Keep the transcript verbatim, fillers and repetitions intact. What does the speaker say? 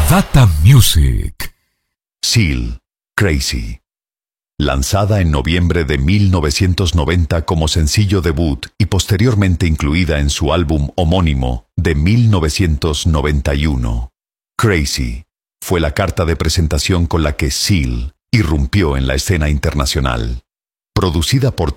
Data Music. Seal, Crazy. Lanzada en noviembre de mil novecientos noventa como sencillo debut y posteriormente incluida en su álbum homónimo de mil novecientos noventa y uno. Crazy fue la carta de presentación con la que Seal irrumpió en la escena internacional. Producida por